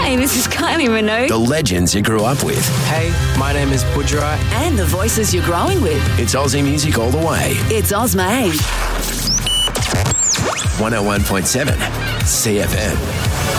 Hey, this is Kylie Minogue. The legends you grew up with. Hey, my name is Budra. And the voices you're growing with. It's Aussie music all the way. It's Ozma 101.7 CFM.